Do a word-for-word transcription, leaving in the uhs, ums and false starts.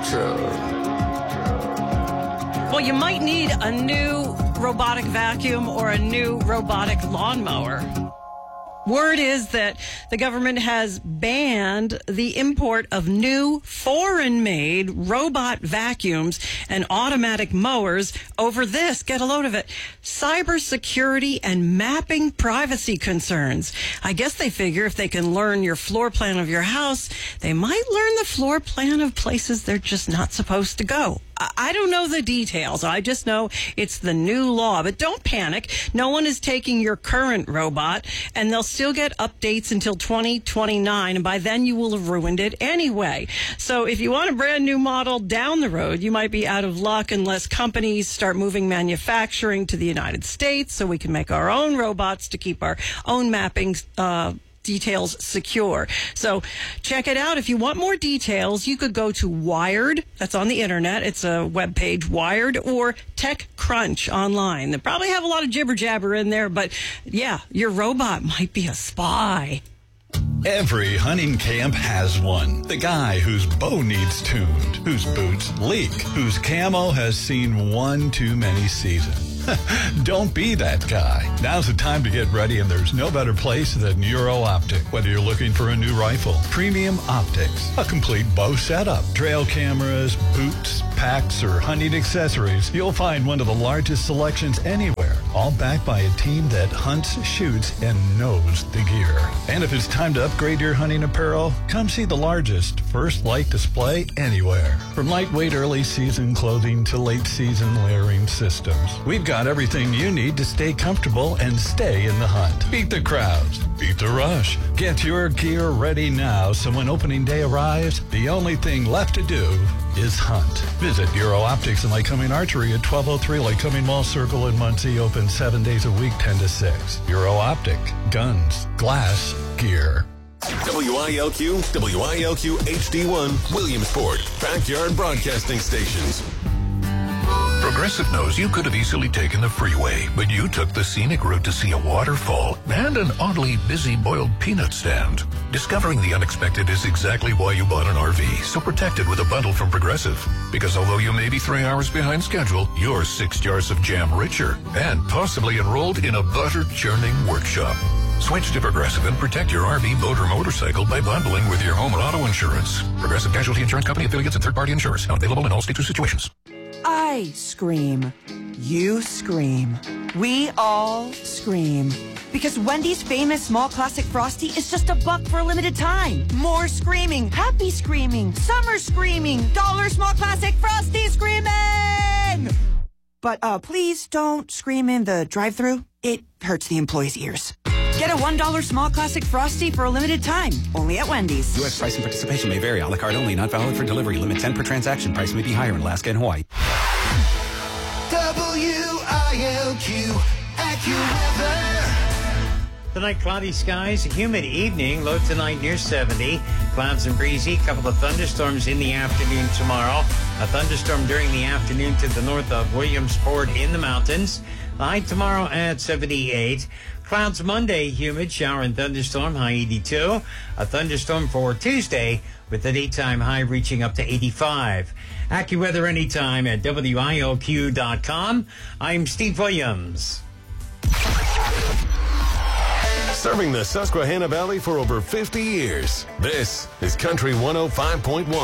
future. Well, you might need a new robotic vacuum or a new robotic lawnmower. Word is that the government has banned the import of new foreign-made robot vacuums and automatic mowers over this, get a load of it, cybersecurity and mapping privacy concerns. I guess they figure if they can learn your floor plan of your house, they might learn the floor plan of places they're just not supposed to go. I don't know the details. I just know it's the new law. But don't panic. No one is taking your current robot, and they'll still get updates until twenty twenty-nine, and by then you will have ruined it anyway. So if you want a brand new model down the road, you might be out of luck unless companies start moving manufacturing to the United States so we can make our own robots to keep our own mapping uh details secure. So check it out. If you want more details, you could go to Wired. That's on the internet. It's a webpage, Wired, or TechCrunch online. They probably have a lot of jibber jabber in there, but yeah, your robot might be a spy. Every hunting camp has one. The guy whose bow needs tuned, whose boots leak, whose camo has seen one too many seasons. Don't be that guy. Now's the time to get ready, and there's no better place than Euro Optic. Whether you're looking for a new rifle, premium optics, a complete bow setup, trail cameras, boots, packs, or hunting accessories, you'll find one of the largest selections anywhere, all backed by a team that hunts, shoots, and knows the gear. And if it's time to upgrade your hunting apparel, come see the largest First Light display anywhere. From lightweight early season clothing to late season layering systems, we've got everything you need to stay comfortable and stay in the hunt. Beat the crowds, beat the rush. Get your gear ready now, so when opening day arrives, the only thing left to do is hunt. Visit Euro Optics and Lycoming Archery at twelve oh three Lycoming Mall Circle in Muncie, open seven days a week, ten to six. Euro Optic, guns, glass, gear. W I L Q, W I L Q H D one, Williamsport, backyard broadcasting stations. Progressive knows you could have easily taken the freeway, but you took the scenic route to see a waterfall and an oddly busy boiled peanut stand. Discovering the unexpected is exactly why you bought an R V, so protect it with a bundle from Progressive. Because although you may be three hours behind schedule, you're six jars of jam richer and possibly enrolled in a butter-churning workshop. Switch to Progressive and protect your R V, boat, or motorcycle by bundling with your home and auto insurance. Progressive Casualty Insurance Company, affiliates, and third-party insurers. Not available in all states or situations. I scream. You scream. We all scream. Because Wendy's famous small classic Frosty is just a buck for a limited time. More screaming. Happy screaming. Summer screaming. Dollar small classic Frosty screaming! But uh, please don't scream in the drive-thru. It hurts the employees' ears. Get a one dollar small classic Frosty for a limited time. Only at Wendy's. U S price and participation may vary. A la carte only. Not valid for delivery. Limit ten per transaction. Price may be higher in Alaska and Hawaii. W I L Q AccuWeather. Tonight, cloudy skies, humid evening, low tonight near seventy. Clouds and breezy, couple of thunderstorms in the afternoon tomorrow. A thunderstorm during the afternoon to the north of Williamsport in the mountains. High tomorrow at seventy-eight. Clouds Monday, humid, shower and thunderstorm, high eighty-two. A thunderstorm for Tuesday with the daytime high reaching up to eighty-five. AccuWeather anytime at W I L Q dot com. I'm Steve Williams. Serving the Susquehanna Valley for over fifty years. This is Country one oh five point one.